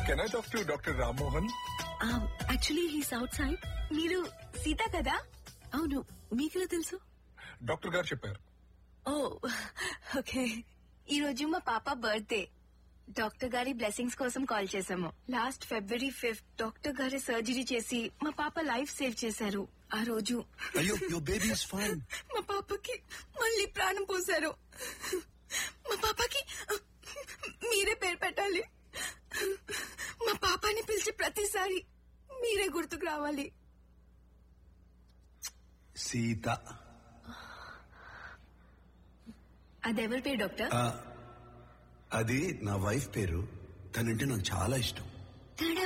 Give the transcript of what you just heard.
Can I talk to doctor Rammohan? Actually he's out side. మీరు సీత కదా? అవును, మీకెలా తెలుసు? డాక్టర్ గారు చెప్పారు. ఓ ఓకే. ఈ రోజు మా పాప బర్త్డే. డాక్టర్ గారి బ్లెస్సింగ్స్ కోసం కాల్ చేశాము. లాస్ట్ February 5th డాక్టర్ గారి సర్జరీ చేసి మా పాప లైఫ్ సేవ్ చేశారు. ఆ రోజు అయ్యో, యువర్ బేబీ ఇస్ ఫైన్. మా పాపకి మళ్ళీ ప్రాణం పోశారు. మా పాపకి మీరే పేరు పెట్టాలి. మా పాపని పిలిచి ప్రతిసారి మీరే గుర్తుకు రావాలి. సీత. అదెవరి పేరు డాక్టర్? అది నా వైఫ్ పేరు. తనంటే నాకు చాలా ఇష్టం.